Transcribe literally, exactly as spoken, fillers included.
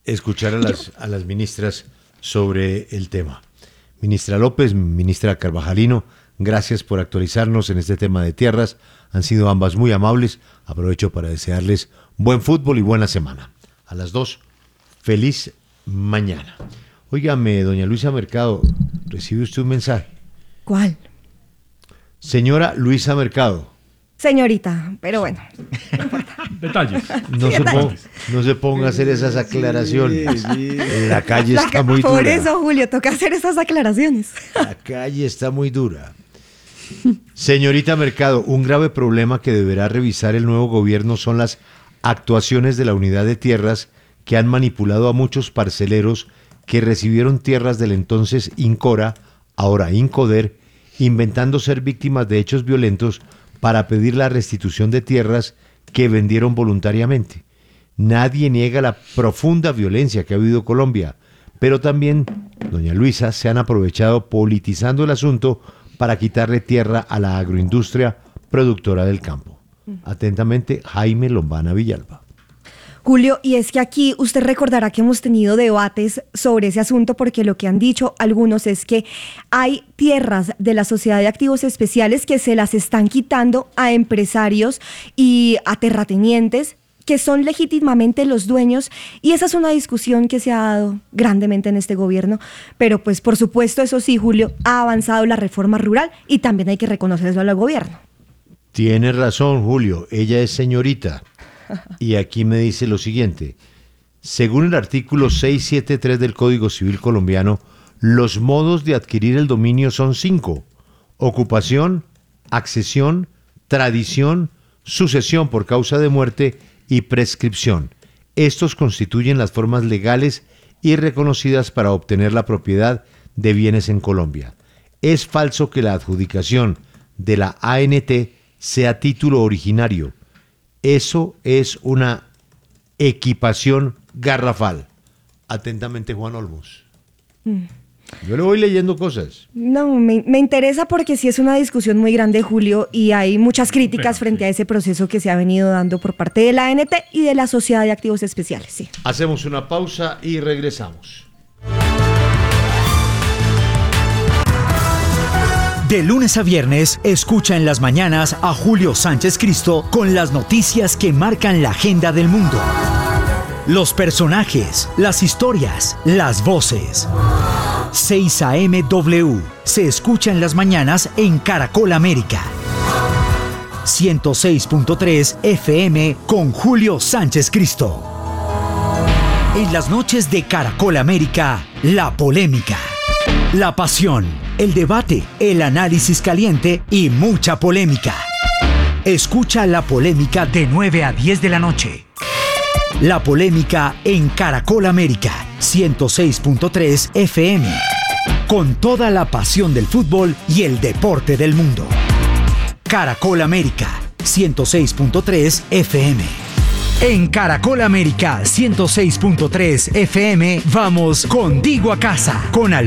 escuchar a las, a las ministras sobre el tema. Ministra López, ministra Carvajalino, gracias por actualizarnos en este tema de tierras. Han sido ambas muy amables. Aprovecho para desearles buen fútbol y buena semana. A las dos, feliz mañana. Óigame, doña Luisa Mercado, ¿recibe usted un mensaje? ¿Cuál? Señora Luisa Mercado. Señorita, pero bueno. Detalles. No, Sí, se detalles. ponga, no se ponga a hacer esas aclaraciones. Sí, sí. La calle La está ca- muy Por dura. eso, Julio, toca hacer esas aclaraciones. La calle está muy dura. Señorita Mercado, un grave problema que deberá revisar el nuevo gobierno son las actuaciones de la Unidad de Tierras que han manipulado a muchos parceleros que recibieron tierras del entonces INCORA, ahora INCODER, inventando ser víctimas de hechos violentos para pedir la restitución de tierras que vendieron voluntariamente. Nadie niega la profunda violencia que ha habido en Colombia, pero también, doña Luisa, se han aprovechado politizando el asunto para quitarle tierra a la agroindustria productora del campo. Atentamente, Jaime Lombana Villalba. Julio, y es que aquí usted recordará que hemos tenido debates sobre ese asunto porque lo que han dicho algunos es que hay tierras de la Sociedad de Activos Especiales que se las están quitando a empresarios y a terratenientes que son legítimamente los dueños, y esa es una discusión que se ha dado grandemente en este gobierno, pero pues por supuesto, eso sí, Julio, ha avanzado la reforma rural y también hay que reconocerlo al gobierno. Tiene razón, Julio, ella es señorita. Y aquí me dice lo siguiente: según el artículo seiscientos setenta y tres del Código Civil colombiano, los modos de adquirir el dominio son cinco: ocupación, accesión, tradición, sucesión por causa de muerte y prescripción. Estos constituyen las formas legales y reconocidas para obtener la propiedad de bienes en Colombia. Es falso que la adjudicación de la A N T sea título originario. Eso es una equipación garrafal. Atentamente, Juan Olmos. Mm. Yo le voy leyendo cosas. No, me, me interesa porque sí es una discusión muy grande, Julio, y hay muchas críticas Bueno, frente sí. a ese proceso que se ha venido dando por parte de la A N T y de la Sociedad de Activos Especiales, sí. Hacemos una pausa y regresamos. De lunes a viernes, escucha en las mañanas a Julio Sánchez Cristo con las noticias que marcan la agenda del mundo. Los personajes, las historias, las voces. seis A M W se escucha en las mañanas en Caracol América. ciento seis punto tres F M con Julio Sánchez Cristo. En las noches de Caracol América, la polémica, la pasión, el debate, el análisis caliente y mucha polémica. Escucha La Polémica de nueve a diez de la noche. La Polémica en Caracol América, ciento seis punto tres F M. Con toda la pasión del fútbol y el deporte del mundo. Caracol América, ciento seis punto tres F M. En Caracol América, ciento seis punto tres F M, vamos contigo a casa con Al